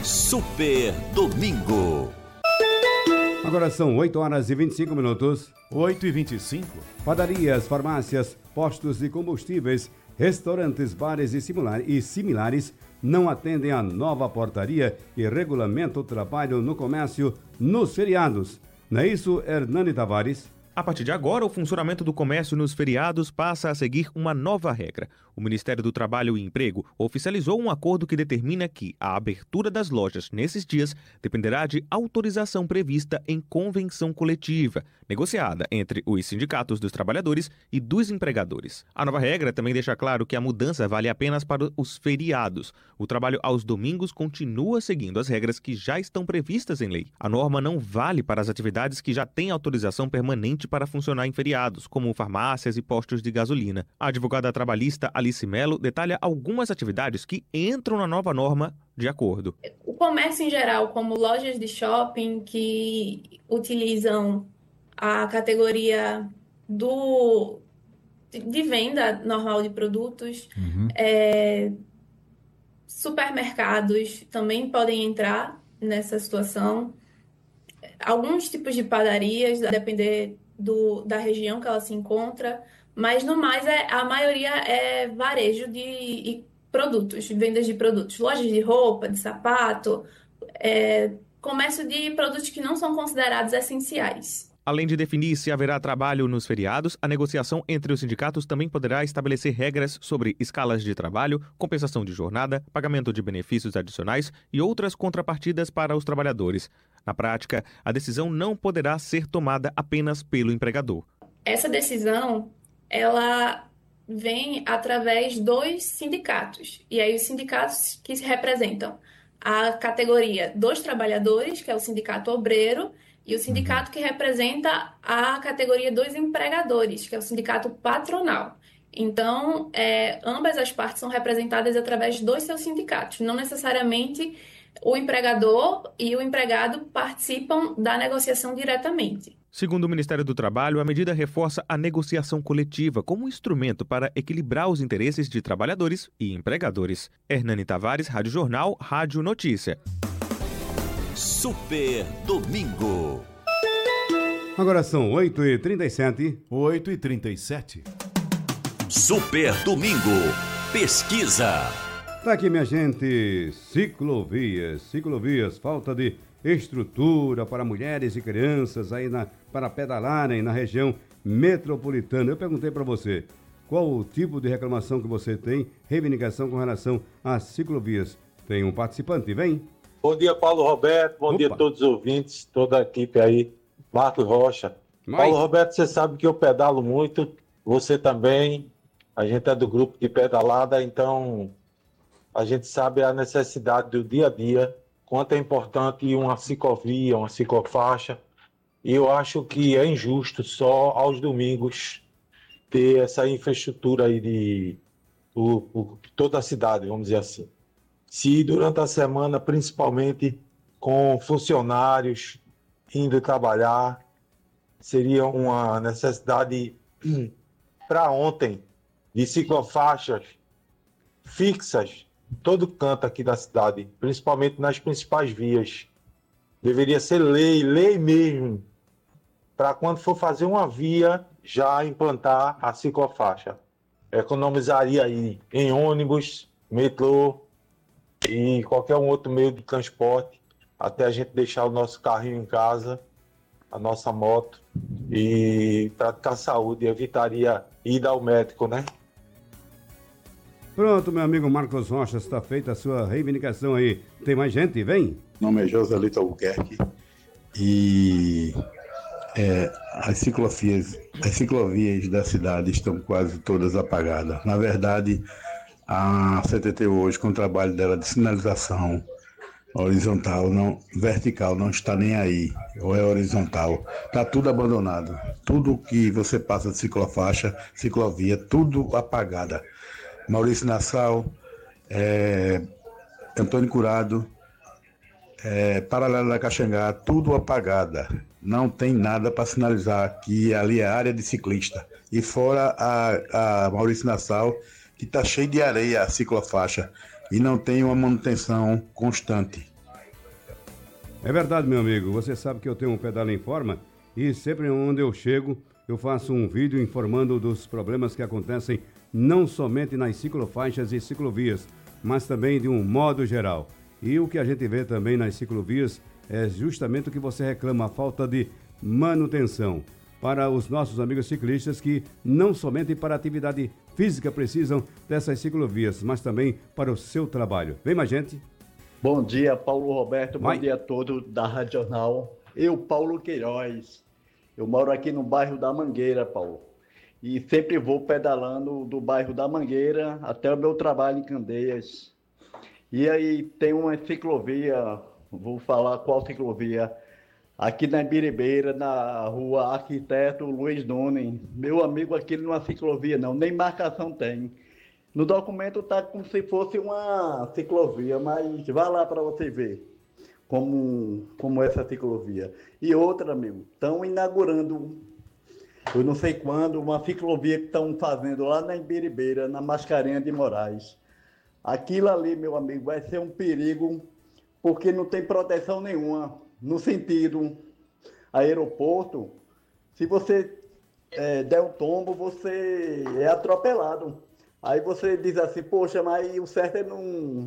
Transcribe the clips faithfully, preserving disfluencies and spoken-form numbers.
Super Domingo. Agora são oito horas e vinte e cinco minutos. oito e vinte e cinco. Padarias, farmácias, postos de combustíveis, restaurantes, bares e, similar, e similares não atendem à nova portaria e regulamenta o trabalho no comércio nos feriados. Não é isso, Hernani Tavares? A partir de agora, o funcionamento do comércio nos feriados passa a seguir uma nova regra. O Ministério do Trabalho e Emprego oficializou um acordo que determina que a abertura das lojas nesses dias dependerá de autorização prevista em convenção coletiva, negociada entre os sindicatos dos trabalhadores e dos empregadores. A nova regra também deixa claro que a mudança vale apenas para os feriados. O trabalho aos domingos continua seguindo as regras que já estão previstas em lei. A norma não vale para as atividades que já têm autorização permanente para funcionar em feriados, como farmácias e postos de gasolina. A advogada trabalhista Alice Melo detalha algumas atividades que entram na nova norma de acordo. O comércio em geral, como lojas de shopping que utilizam a categoria do, de venda normal de produtos, uhum. é, supermercados também podem entrar nessa situação. Alguns tipos de padarias, a depender do, da região que ela se encontra, mas no mais é, a maioria é varejo de produtos, vendas de produtos, lojas de roupa, de sapato, é, comércio de produtos que não são considerados essenciais. Além de definir se haverá trabalho nos feriados, a negociação entre os sindicatos também poderá estabelecer regras sobre escalas de trabalho, compensação de jornada, pagamento de benefícios adicionais e outras contrapartidas para os trabalhadores. Na prática, a decisão não poderá ser tomada apenas pelo empregador. Essa decisão, ela vem através dos sindicatos. E aí os sindicatos que representam a categoria dos trabalhadores, que é o sindicato obreiro, e o sindicato que representa a categoria dos empregadores, que é o sindicato patronal. Então, é, ambas as partes são representadas através dos seus sindicatos. Não necessariamente o empregador e o empregado participam da negociação diretamente. Segundo o Ministério do Trabalho, a medida reforça a negociação coletiva como instrumento para equilibrar os interesses de trabalhadores e empregadores. Hernani Tavares, Rádio Jornal, Rádio Notícia. Super Domingo. Agora são oito e trinta e sete. oito e trinta e sete. Super Domingo. Pesquisa. Tá aqui, minha gente, ciclovias. Ciclovias, falta de estrutura para mulheres e crianças aí na, para pedalarem na região metropolitana. Eu perguntei para você, qual o tipo de reclamação que você tem, reivindicação com relação às ciclovias? Tem um participante, vem? Bom dia, Paulo Roberto. Bom Opa. dia a todos os ouvintes, toda a equipe aí. Marcos Rocha. Mas... Paulo Roberto, você sabe que eu pedalo muito, você também. A gente é do grupo de pedalada, então a gente sabe a necessidade do dia a dia, quanto é importante uma ciclovia, uma ciclofaixa. E eu acho que é injusto só aos domingos ter essa infraestrutura aí de por, por toda a cidade, vamos dizer assim. Se durante a semana, principalmente com funcionários indo trabalhar, seria uma necessidade para ontem de ciclofaixas fixas em todo canto aqui da cidade, principalmente nas principais vias. Deveria ser lei, lei mesmo, para quando for fazer uma via, já implantar a ciclofaixa. Economizaria aí em ônibus, metrô, e qualquer um outro meio de transporte, até a gente deixar o nosso carrinho em casa, a nossa moto, e praticar saúde, evitaria ir ao médico, né? Pronto, meu amigo Marcos Rocha, está feita a sua reivindicação aí. Tem mais gente? Vem! Meu nome é Joselito Albuquerque e é, as, ciclovias, as ciclovias da cidade estão quase todas apagadas. Na verdade, a C T T hoje, com o trabalho dela de sinalização horizontal, não, vertical, não está nem aí, ou é horizontal, está tudo abandonado. Tudo que você passa de ciclofaixa, ciclovia, tudo apagada. Maurício Nassau, é, Antônio Curado, é, Paralela da Caxangá, tudo apagada. Não tem nada para sinalizar que ali é área de ciclista. E fora a, a Maurício Nassau, que está cheio de areia a ciclofaixa e não tem uma manutenção constante. É verdade, meu amigo. Você sabe que eu tenho um Pedala em Forma e sempre onde eu chego eu faço um vídeo informando dos problemas que acontecem não somente nas ciclofaixas e ciclovias, mas também de um modo geral. E o que a gente vê também nas ciclovias é justamente o que você reclama, a falta de manutenção. Para os nossos amigos ciclistas que não somente para atividade física precisam dessas ciclovias, mas também para o seu trabalho. Vem mais gente. Bom dia, Paulo Roberto. Bom Vai. dia a todos da Rádio Jornal. Eu, Paulo Queiroz. Eu moro aqui no bairro da Mangueira, Paulo. E sempre vou pedalando do bairro da Mangueira até o meu trabalho em Candeias. E aí tem uma ciclovia, vou falar qual ciclovia, aqui na Ibiribeira, na rua Arquiteto Luiz Nunes. Meu amigo, aquilo não é ciclovia não, nem marcação tem. No documento está como se fosse uma ciclovia, mas vá lá para você ver como, como essa ciclovia. E outra, amigo, estão inaugurando, eu não sei quando, uma ciclovia que estão fazendo lá na Ibiribeira, na Mascarenhas de Moraes. Aquilo ali, meu amigo, vai ser um perigo, porque não tem proteção nenhuma. No sentido aeroporto, se você é, der um tombo, você é atropelado. Aí você diz assim, poxa, mas o certo é não,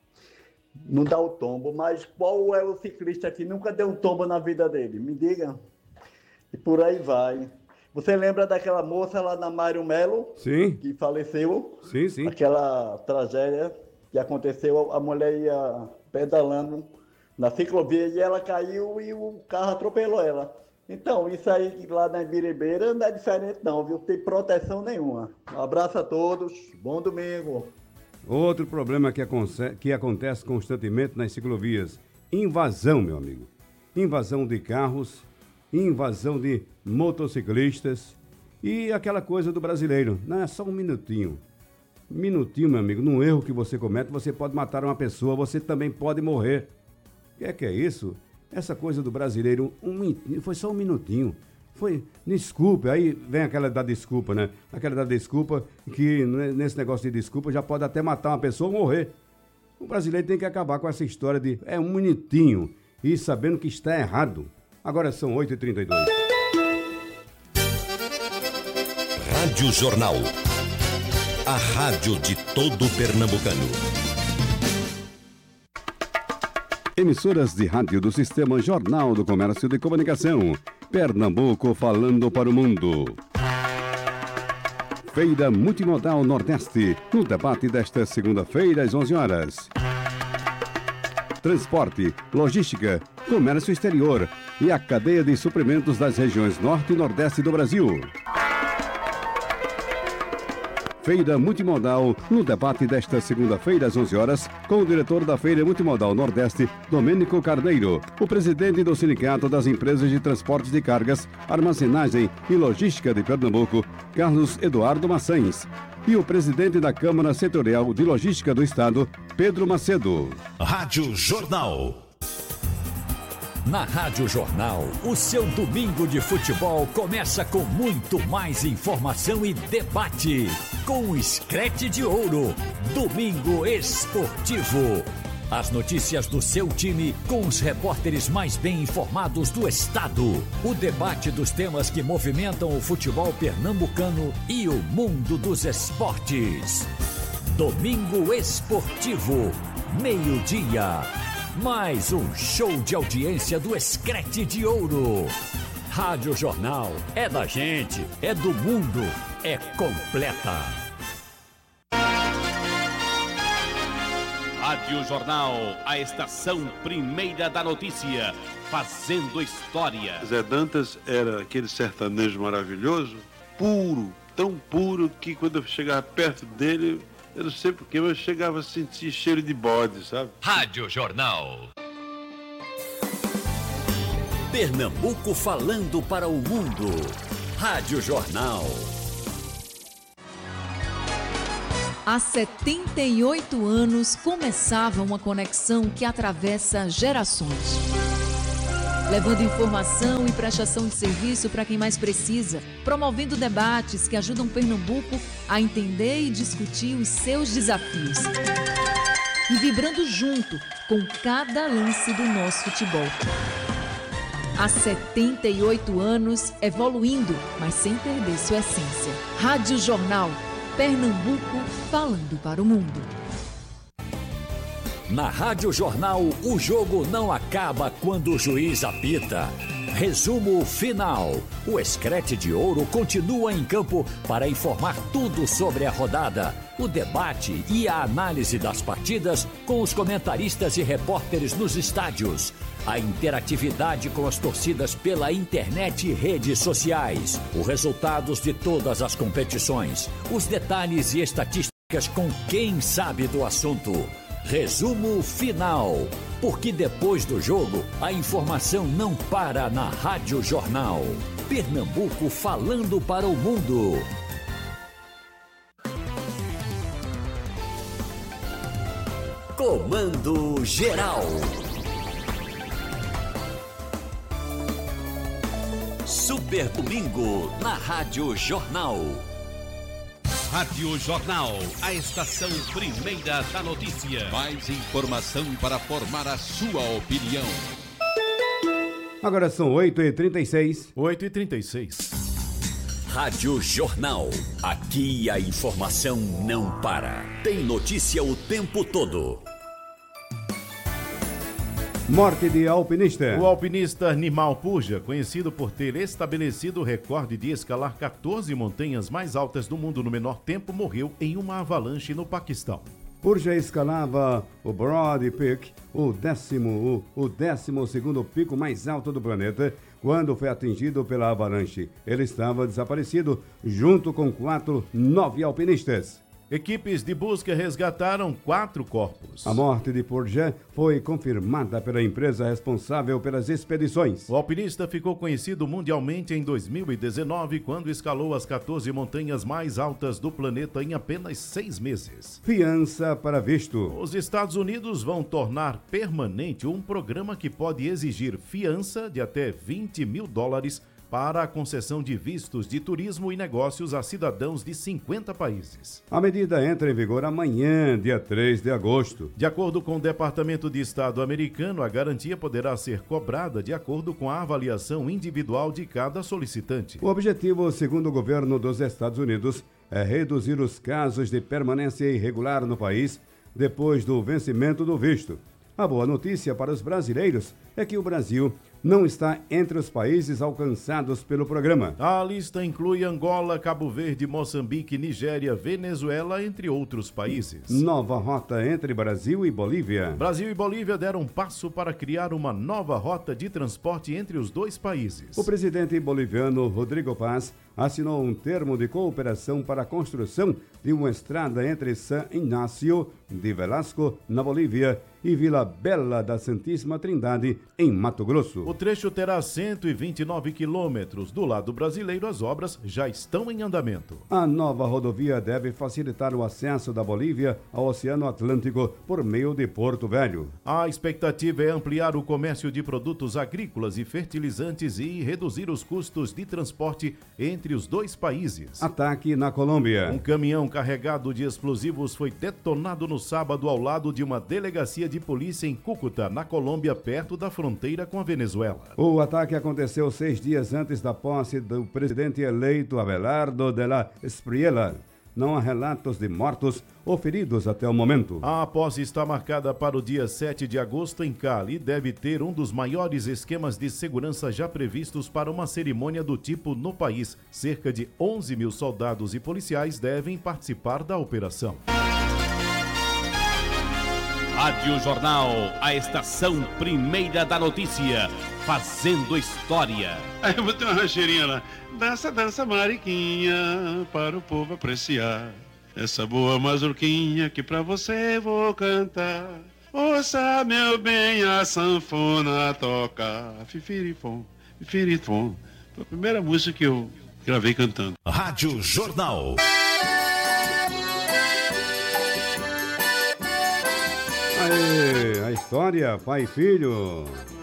não dar o tombo. Mas qual é o ciclista que nunca deu um tombo na vida dele? Me diga. E por aí vai. Você lembra daquela moça lá na Mário Melo? Sim. Que faleceu? Sim, sim. Aquela tragédia que aconteceu, a mulher ia pedalando na ciclovia e ela caiu e o carro atropelou ela. Então, isso aí lá na Ibiribeira não é diferente não, viu? Não tem proteção nenhuma. Um abraço a todos, bom domingo. Outro problema que, aconse- que acontece constantemente nas ciclovias, invasão, meu amigo. Invasão de carros, invasão de motociclistas e aquela coisa do brasileiro. Não, é só um minutinho. Minutinho, meu amigo, num erro que você comete, você pode matar uma pessoa, você também pode morrer. O que é que é isso? Essa coisa do brasileiro, um minutinho, foi só um minutinho. Foi, desculpa, aí vem aquela da desculpa, né? Aquela da desculpa que nesse negócio de desculpa já pode até matar uma pessoa ou morrer. O brasileiro tem que acabar com essa história de é um minutinho e sabendo que está errado. Agora são oito e trinta e dois. Rádio Jornal. A rádio de todo pernambucano. Emissoras de rádio do Sistema Jornal do Comércio de Comunicação. Pernambuco falando para o mundo. Feira Multimodal Nordeste. No debate desta segunda-feira, às onze horas. Transporte, logística, comércio exterior e a cadeia de suprimentos das regiões Norte e Nordeste do Brasil. Feira Multimodal, no debate desta segunda-feira, às onze horas, com o diretor da Feira Multimodal Nordeste, Domênico Carneiro, o presidente do Sindicato das Empresas de Transportes de Cargas, Armazenagem e Logística de Pernambuco, Carlos Eduardo Maçães, e o presidente da Câmara Setorial de Logística do Estado, Pedro Macedo. Rádio Jornal. Na Rádio Jornal, o seu domingo de futebol começa com muito mais informação e debate. Com o Screte de Ouro, Domingo Esportivo. As notícias do seu time com os repórteres mais bem informados do estado. O debate dos temas que movimentam o futebol pernambucano e o mundo dos esportes. Domingo Esportivo, meio-dia. Mais um show de audiência do Screte de Ouro. Rádio Jornal é da gente, é do mundo, é completa. Rádio Jornal, a estação primeira da notícia, fazendo história. Zé Dantas era aquele sertanejo maravilhoso, puro, tão puro que quando eu chegava perto dele, eu não sei porquê, mas eu chegava a sentir cheiro de bode, sabe? Rádio Jornal. Pernambuco falando para o mundo. Rádio Jornal. Há setenta e oito anos começava uma conexão que atravessa gerações. Levando informação e prestação de serviço para quem mais precisa, promovendo debates que ajudam Pernambuco a entender e discutir os seus desafios. e vibrando junto com cada lance do nosso futebol. Há setenta e oito anos, evoluindo, mas sem perder sua essência. Rádio Jornal, Pernambuco, falando para o mundo. Na Rádio Jornal, o jogo não acaba quando o juiz apita. Resumo final. O Screte de Ouro continua em campo para informar tudo sobre a rodada, o debate e a análise das partidas com os comentaristas e repórteres nos estádios. A interatividade com as torcidas pela internet e redes sociais. Os resultados de todas as competições. Os detalhes e estatísticas com quem sabe do assunto. Resumo final. Porque depois do jogo, a informação não para na Rádio Jornal. Pernambuco falando para o mundo. Comando Geral. Super Domingo na Rádio Jornal. Rádio Jornal, a estação primeira da notícia. Mais informação para formar a sua opinião. Agora são oito e trinta e seis. oito e trinta e seis. Rádio Jornal. Aqui a informação não para. Tem notícia o tempo todo. Morte de alpinista. O alpinista Nimal Purja, conhecido por ter estabelecido o recorde de escalar quatorze montanhas mais altas do mundo no menor tempo, morreu em uma avalanche no Paquistão. Purja escalava o Broad Peak, o décimo, o, o décimo segundo pico mais alto do planeta, quando foi atingido pela avalanche. Ele estava desaparecido, junto com quatro, nove alpinistas. Equipes de busca resgataram quatro corpos. A morte de Purja foi confirmada pela empresa responsável pelas expedições. O alpinista ficou conhecido mundialmente em dois mil e dezenove, quando escalou as quatorze montanhas mais altas do planeta em apenas seis meses. Fiança para visto. Os Estados Unidos vão tornar permanente um programa que pode exigir fiança de até vinte mil dólares para a concessão de vistos de turismo e negócios a cidadãos de cinquenta países. A medida entra em vigor amanhã, dia três de agosto. De acordo com o Departamento de Estado americano, a garantia poderá ser cobrada de acordo com a avaliação individual de cada solicitante. O objetivo, segundo o governo dos Estados Unidos, é reduzir os casos de permanência irregular no país depois do vencimento do visto. A boa notícia para os brasileiros é que o Brasil não está entre os países alcançados pelo programa. A lista inclui Angola, Cabo Verde, Moçambique, Nigéria, Venezuela, entre outros países. Nova rota entre Brasil e Bolívia. Brasil e Bolívia deram um passo para criar uma nova rota de transporte entre os dois países. O presidente boliviano Rodrigo Paz assinou um termo de cooperação para a construção de uma estrada entre San Ignacio de Velasco, na Bolívia, e Vila Bela da Santíssima Trindade, em Mato Grosso. O trecho terá cento e vinte e nove quilômetros. Do lado brasileiro, as obras já estão em andamento. A nova rodovia deve facilitar o acesso da Bolívia ao Oceano Atlântico por meio de Porto Velho. A expectativa é ampliar o comércio de produtos agrícolas e fertilizantes e reduzir os custos de transporte entre os dois países. Ataque na Colômbia. Um caminhão carregado de explosivos foi detonado no sábado ao lado de uma delegacia de polícia em Cúcuta, na Colômbia, perto da fronteira com a Venezuela. O ataque aconteceu seis dias antes da posse do presidente eleito Abelardo de la Espriella. Não há relatos de mortos ou feridos até o momento. A posse está marcada para o dia sete de agosto em Cali e deve ter um dos maiores esquemas de segurança já previstos para uma cerimônia do tipo no país. Cerca de onze mil soldados e policiais devem participar da operação. Rádio Jornal, a estação primeira da notícia, fazendo história. Aí eu vou ter uma rancheirinha lá. Dança, dança, mariquinha, para o povo apreciar. Essa boa mazurquinha que pra você vou cantar. Ouça, meu bem, a sanfona toca. Fifirifom, fifirifom. Foi a primeira música que eu gravei cantando. Rádio Jornal. Aê, a história, pai e filho.